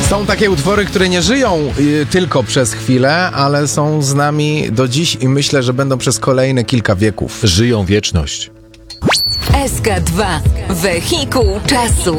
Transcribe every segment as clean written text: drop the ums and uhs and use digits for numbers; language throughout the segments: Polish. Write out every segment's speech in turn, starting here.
Są takie utwory, które nie żyją tylko przez chwilę, ale są z nami do dziś i myślę, że będą przez kolejne kilka wieków. Żyją wieczność. SK2. Wehikuł czasu.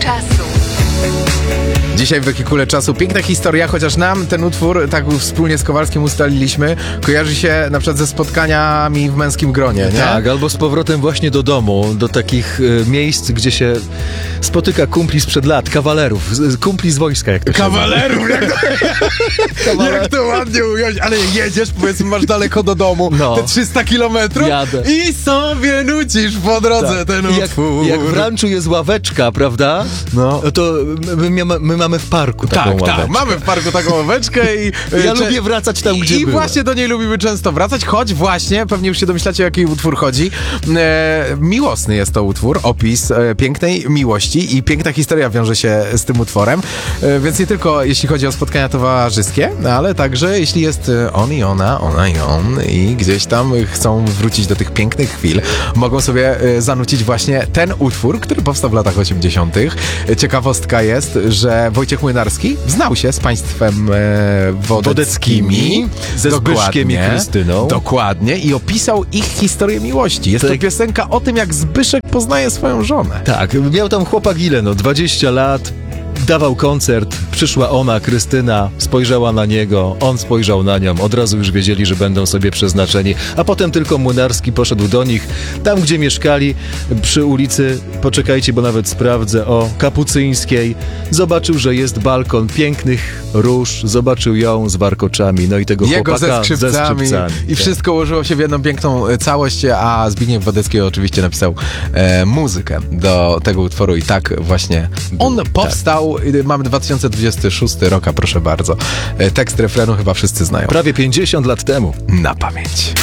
Dzisiaj w Wehikule Czasu piękna historia, chociaż nam ten utwór, tak wspólnie z Kowalskim ustaliliśmy, kojarzy się na przykład ze spotkaniami w męskim gronie, nie? Tak, albo z powrotem właśnie do domu, do takich miejsc, gdzie się spotyka kumpli sprzed lat, kawalerów, kumpli z wojska, jak to się Kawalerów, jak to ładnie ująć, ale jedziesz, powiedzmy, masz daleko do domu, No. te 300 kilometrów Jadę. i sobie nucisz po drodze Tak. ten I utwór. jak w ranczu jest ławeczka, prawda? No. To my mamy w parku taką ławeczkę. Tak, mamy w parku taką ławeczkę i... Ja lubię wracać tam, gdzie I byłem. właśnie do niej lubimy często wracać, choć właśnie, pewnie już się domyślacie, o jaki utwór chodzi. Miłosny jest to utwór, opis pięknej miłości i piękna historia wiąże się z tym utworem, więc nie tylko jeśli chodzi o spotkania towarzyskie, ale także jeśli jest on i ona i on i gdzieś tam chcą wrócić do tych pięknych chwil, mogą sobie zanucić właśnie ten utwór, który powstał w latach 80. Ciekawostka jest, że Wojciech Młynarski znał się z państwem wodeckimi. ze Zbyszkiem i Krystyną. Dokładnie. I opisał ich historię miłości. Jest to Tak. piosenka o tym, jak Zbyszek poznaje swoją żonę. Tak, miał tam chłopak ile, 20 lat, dawał koncert, przyszła ona, Krystyna, spojrzała na niego, on spojrzał na nią, od razu już wiedzieli, że będą sobie przeznaczeni, a potem tylko Młynarski poszedł do nich, tam gdzie mieszkali, przy ulicy, poczekajcie, bo nawet sprawdzę, o Kapucyńskiej, zobaczył, że jest balkon pięknych róż, zobaczył ją z warkoczami, no i tego Jego chłopaka ze skrzypcami. I Tak. wszystko ułożyło się w jedną piękną całość, a Zbigniew Wodecki oczywiście napisał muzykę do tego utworu i tak właśnie on powstał. Mamy 2026 rok, a proszę bardzo. Tekst refrenu chyba wszyscy znają. Prawie 50 lat temu. Na pamięć.